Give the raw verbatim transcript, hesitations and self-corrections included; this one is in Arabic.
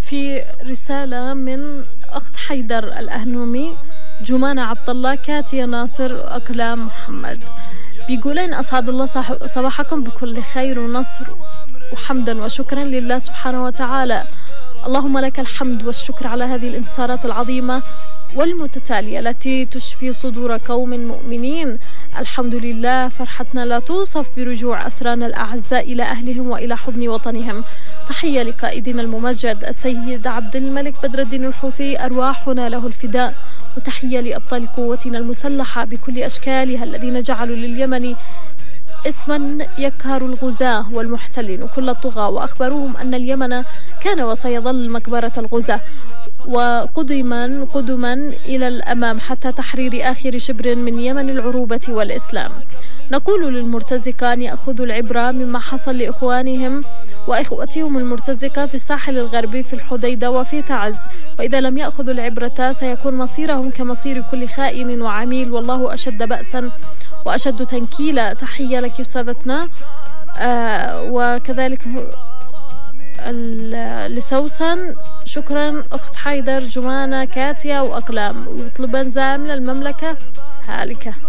في رسالة من أخت حيدر الأهنومي، جمانة عبد الله، كاتيا ناصر، وأكلام محمد. بيقولين أسعد الله صباحكم بكل خير ونصر وحمدا وشكرا لله سبحانه وتعالى. اللهم لك الحمد والشكر على هذه الانتصارات العظيمة والمتتالية التي تشفي صدور قوم مؤمنين. الحمد لله، فرحتنا لا توصف برجوع أسرانا الأعزاء إلى أهلهم وإلى حضن وطنهم. تحية لقائدنا الممجد السيد عبد الملك بدر الدين الحوثي، أرواحنا له الفداء. وتحية لأبطال قوتنا المسلحة بكل أشكالها الذين جعلوا لليمن اسما يقهر الغزاة والمحتلين وكل الطغاة، وأخبروهم أن اليمن كان وسيظل مقبرة الغزاة، وقدما قدما إلى الأمام حتى تحرير آخر شبر من يمن العروبة والإسلام. نقول للمرتزقة أن يأخذوا العبرة مما حصل لإخوانهم وإخوتهم المرتزقة في الساحل الغربي في الحديدة وفي تعز، وإذا لم يأخذوا العبرة سيكون مصيرهم كمصير كل خائن وعميل، والله أشد بأسا وأشد تنكيلا. تحية لك أستاذتنا. آه وكذلك لسوسن، شكرا أخت حيدر، جمانة، كاتيا وأقلام. ويطلبان زامل المملكة هالكة.